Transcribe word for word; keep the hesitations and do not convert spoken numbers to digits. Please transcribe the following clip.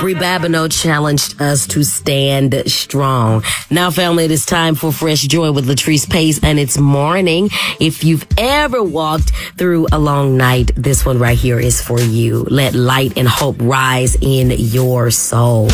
Brie Babineau challenged us to stand strong. Now, family, it is time for Fresh Joy with Latrice Pace, and it's morning. If you've ever walked through a long night, this one right here is for you. Let light and hope rise in your soul.